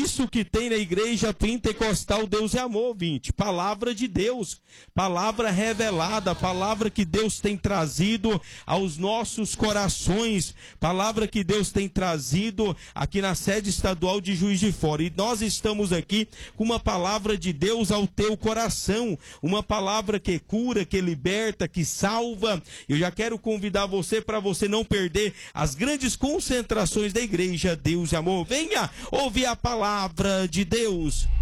isso que tem na igreja pentecostal Deus é Amor, ouvinte. Palavra de Deus, palavra revelada, palavra que Deus tem trazido aos nossos corações, palavra que Deus tem trazido aqui na sede estadual de Juiz de Fora. E nós estamos aqui com uma palavra de Deus ao teu coração, uma palavra que cura, que liberta, que salva. Eu já quero convidar você para você não perder as grandes concentrações da igreja Deus e Amor. Venha ouvir a palavra de Deus.